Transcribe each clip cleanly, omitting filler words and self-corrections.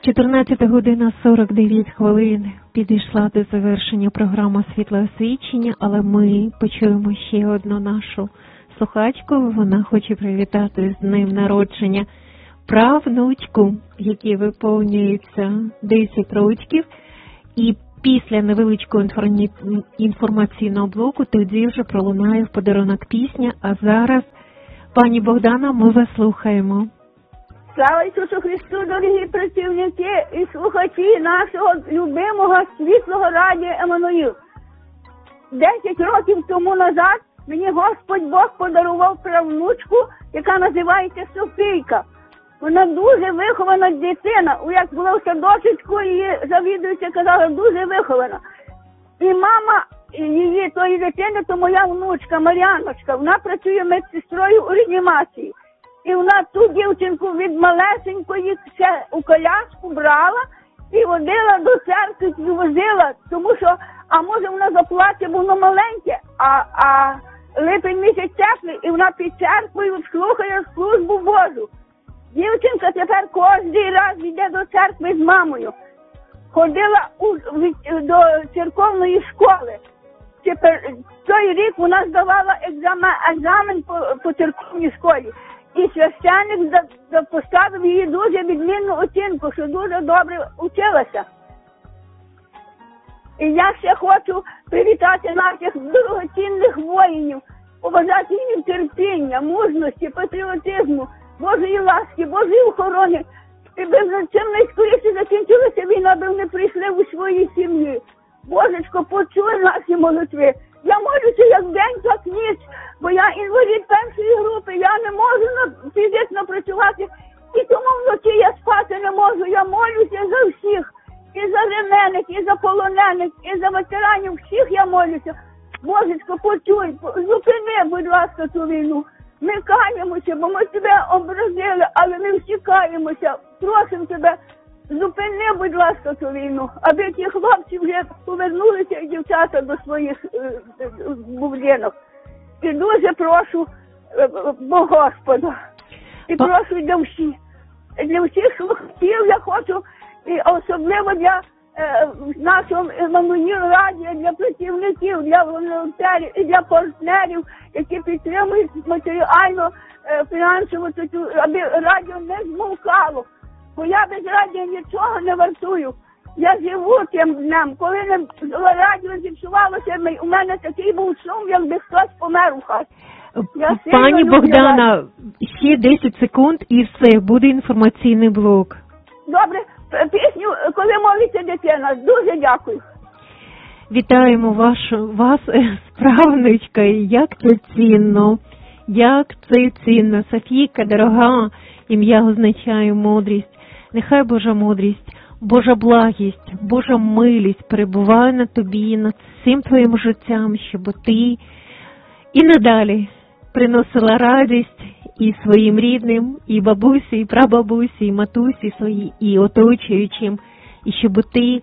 14 година 49 хвилин підійшла до завершення програма «Світле освічення», але ми почуємо ще одну нашу слухачку. Вона хоче привітати з днем народження правнучку, якій виповнюється 10 років. І після невеличкого інформаційного блоку тоді вже пролунає в подарунок пісня. А зараз, пані Богдана, ми вас слухаємо. Слава Ісусу Христу, дорогі працівники і слухачі нашого любимого світлого радіо Еммануїл. 10 років тому назад мені Господь Бог подарував правнучку, яка називається Софійка. Вона дуже вихована дитина. Як була в садочку, її завідуюча казала, дуже вихована. І мама її, тої дитини, то моя внучка Мар'яночка, вона працює медсестрою у реанімації. І вона ту дівчинку від малесенької ще у коляску брала і водила до церкви, і возила, тому що, а може вона заплаче, бо воно маленьке, а липень місяць теплий, і вона під церквою слухає службу Божу. Дівчинка тепер кожен раз йде до церкви з мамою. Ходила до церковної школи. Той рік вона здавала екзамен по церковній школі. І священник поставив її дуже відмінну оцінку, що дуже добре вчилася. І я ще хочу привітати наших дорогоцінних воїнів, побажати їм терпіння, мужності, патріотизму, Божої ласки, Божої охорони. І би чим найскоріше закінчилася війна, би вони прийшли у свої сім'ї. Божечко, почуй наші молитви. Я молюся як день, так ніч, бо я інвалід першої групи, я не можу фізично працювати, і тому вночі я спати не можу. Я молюся за всіх, і за ранених, і за полонених, і за ветеранів, всіх я молюся. Божечко, почуй, зупини, будь ласка, цю війну. Ми каємося, бо ми тебе образили, але ми всі каємося. Просимо тебе, зупини, будь ласка, цю війну, аби ті хлопці вже повернулися і дівчата до своїх будинок. І дуже прошу Господа. І прошу для всіх слухачів я хочу, і особливо для нашого Еммануїл радіо, для працівників, для волонтерів і для партнерів, які підтримують матеріально, фінансово, аби радіо не змовкало. Бо я без радіо нічого не вартую. Я живу тим днем. Коли радіо зіпсувалося, у мене такий був шум, якби хтось помер у хаті. Пані Богдана, ще 10 секунд і все, буде інформаційний блок. Добре, пісню «Коли молиться дитина». Дуже дякую. Вітаємо вас з правнучкою. Як це цінно. Як це цінно. Софійка, дорога, ім'я означає мудрість. Нехай Божа мудрість, Божа благість, Божа милість перебуває на тобі, над всім твоїм життям, щоб ти і надалі приносила радість і своїм рідним, і бабусі, і прабабусі, і матусі свої, і оточуючим, і щоб ти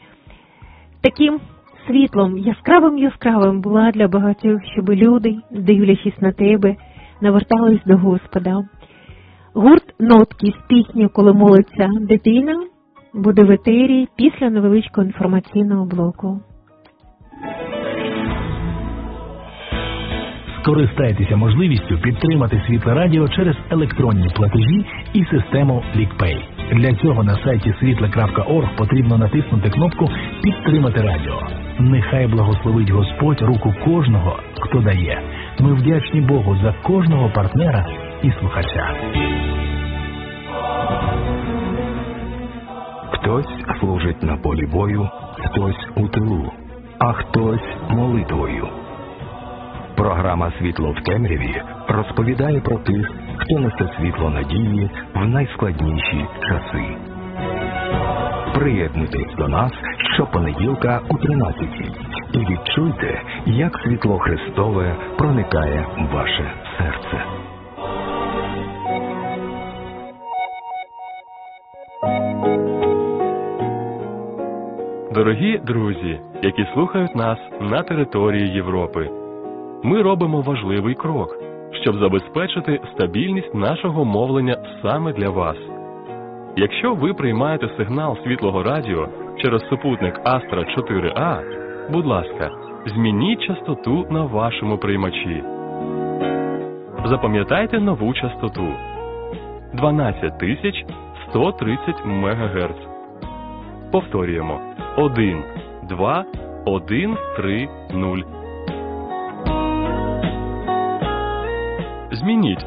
таким світлом, яскравим була для багатьох, щоб люди, дивлячись на тебе, навертались до Господа. Гурт «Нотки» з піснею «Коли молиться дитина» буде в етері після невеличкого інформаційного блоку. Скористайтеся можливістю підтримати Світле Радіо через електронні платежі і систему LickPay. Для цього на сайті світле.орг потрібно натиснути кнопку «Підтримати радіо». Нехай благословить Господь руку кожного, хто дає. Ми вдячні Богу за кожного партнера і слухача. Хтось служить на полі бою, хтось у тилу, а хтось молитвою. Програма «Світло в темряві» розповідає про тих, хто несе світло надії в найскладніші часи. Приєднуйтесь до нас щопонеділка о 13-й і відчуйте, як світло Христове проникає в ваше серце. Дорогі друзі, які слухають нас на території Європи, ми робимо важливий крок, щоб забезпечити стабільність нашого мовлення саме для вас. Якщо ви приймаєте сигнал світлого радіо через супутник Astra 4A, будь ласка, змініть частоту на вашому приймачі. Запам'ятайте нову частоту – 12130 МГц. Повторюємо – 12130. Змініть